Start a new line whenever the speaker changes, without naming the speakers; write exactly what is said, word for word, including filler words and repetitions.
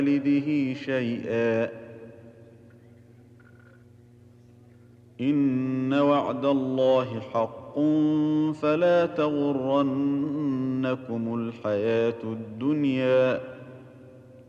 والده شيئا إن وعد الله حق فلا تغرنكم الحياة الدنيا